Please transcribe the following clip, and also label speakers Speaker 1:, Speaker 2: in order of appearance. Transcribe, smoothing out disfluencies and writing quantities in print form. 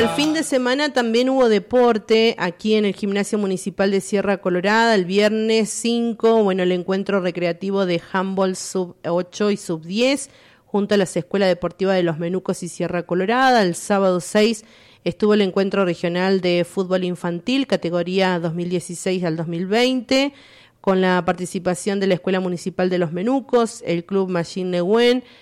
Speaker 1: fin de semana también hubo deporte aquí en el Gimnasio Municipal de Sierra Colorada. El viernes 5, el encuentro recreativo de handball sub 8 y sub 10 junto a las escuelas deportivas de Los Menucos y Sierra Colorada. El sábado 6 estuvo el encuentro regional de fútbol infantil, categoría 2016 al 2020, con la participación de la Escuela Municipal de Los Menucos, el Club Machine Nehuen